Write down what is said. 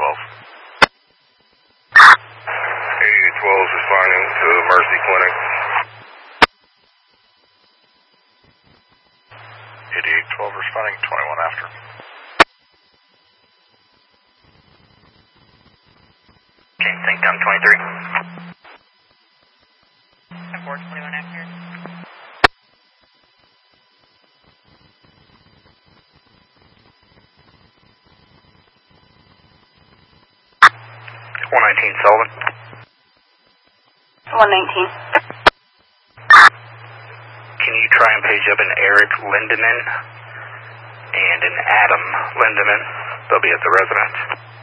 8812 is responding to Mercy Clinic. 8812 responding, 21 after. Okay, think down 23. 421 after. Sullivan. 119. Can you try and page up an Eric Lindemann and an Adam Lindemann? They'll be at the residence.